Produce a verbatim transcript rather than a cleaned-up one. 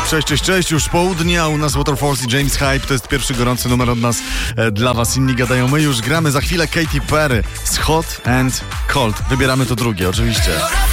Cześć, cześć, cześć. Już południa, u nas Waterfalls i James Hype. To jest pierwszy gorący numer od nas e, dla was. Inni gadają, my już gramy. Za chwilę Katy Perry z Hot and Cold. Wybieramy to drugie, oczywiście.